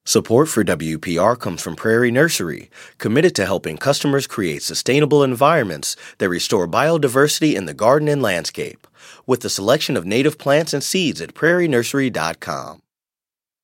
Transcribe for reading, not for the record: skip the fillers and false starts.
Support for WPR comes from Prairie Nursery, committed to helping customers create sustainable environments that restore biodiversity in the garden and landscape, with a selection of native plants and seeds at prairienursery.com.